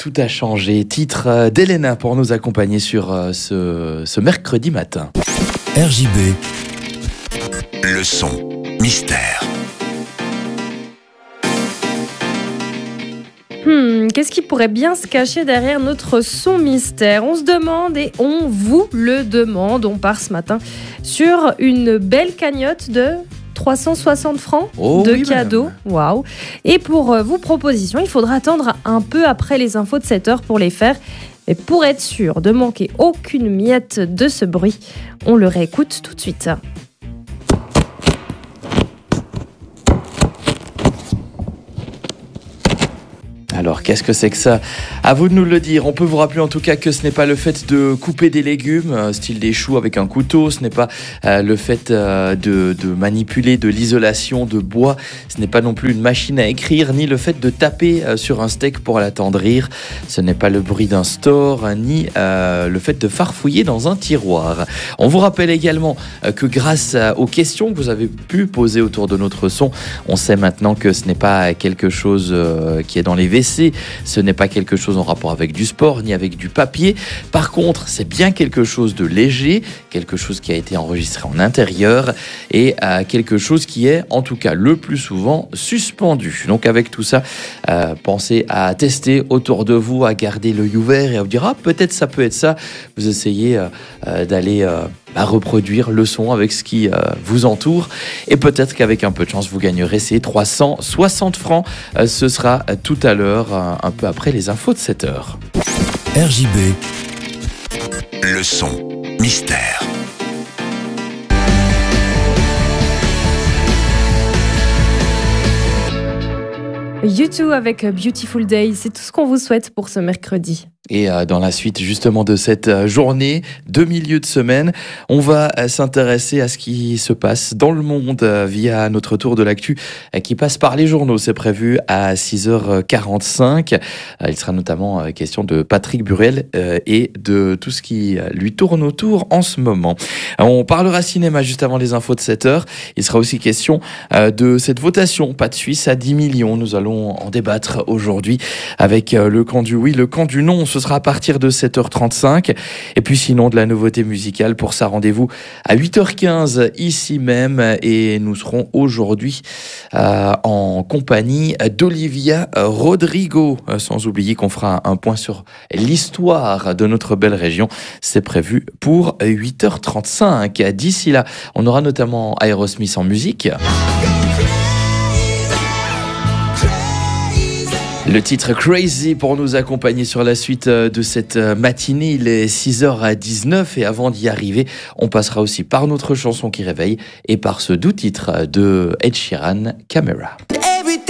Tout a changé. Titre d'Elena pour nous accompagner sur ce mercredi matin. RJB, le son mystère. Qu'est-ce qui pourrait bien se cacher derrière notre son mystère ? On se demande et on vous le demande. On part ce matin sur une belle cagnotte de 360 francs de cadeaux. Waouh. Et pour vos propositions, il faudra attendre un peu après les infos de 7 heures pour les faire. Mais pour être sûr de manquer aucune miette de ce bruit, on le réécoute tout de suite. Alors, qu'est-ce que c'est que ça ? À vous de nous le dire. On peut vous rappeler en tout cas que ce n'est pas le fait de couper des légumes, style des choux avec un couteau. Ce n'est pas le fait de manipuler de l'isolation de bois. Ce n'est pas non plus une machine à écrire, ni le fait de taper sur un steak pour l'attendrir. Ce n'est pas le bruit d'un store, ni le fait de farfouiller dans un tiroir. On vous rappelle également que grâce aux questions que vous avez pu poser autour de notre son, on sait maintenant que ce n'est pas quelque chose qui est dans les WC. Ce n'est pas quelque chose en rapport avec du sport ni avec du papier. Par contre, c'est bien quelque chose de léger, quelque chose qui a été enregistré en intérieur et quelque chose qui est, en tout cas le plus souvent, suspendu. Donc avec tout ça, pensez à tester autour de vous, à garder l'œil ouvert et à vous dire peut-être ça peut être ça. Vous essayez d'aller reproduire le son avec ce qui vous entoure et peut-être qu'avec un peu de chance vous gagnerez ces 360 francs. Ce sera tout à l'heure, un peu après les infos de 7 heures. RJB, le son mystère. U2 avec Beautiful Day, c'est tout ce qu'on vous souhaite pour ce mercredi. Et dans la suite justement de cette journée de milieu de semaine, on va s'intéresser à ce qui se passe dans le monde via notre tour de l'actu qui passe par les journaux. C'est prévu à 6h45. Il sera notamment question de Patrick Burel et de tout ce qui lui tourne autour en ce moment. On parlera cinéma juste avant les infos de 7h. Il sera aussi question de cette votation Pas de Suisse à 10 millions. Nous allons en débattre aujourd'hui avec le camp du oui, le camp du non. Ce sera à partir de 7h35. Et puis sinon, de la nouveauté musicale pour ça, rendez-vous à 8h15 ici même. Et nous serons aujourd'hui en compagnie d'Olivia Rodrigo. Sans oublier qu'on fera un point sur l'histoire de notre belle région. C'est prévu pour 8h35. D'ici là, on aura notamment Aerosmith en musique. Le titre Crazy pour nous accompagner sur la suite de cette matinée. Il est 6h19 et avant d'y arriver, on passera aussi par notre chanson qui réveille et par ce doux titre de Ed Sheeran, Camera.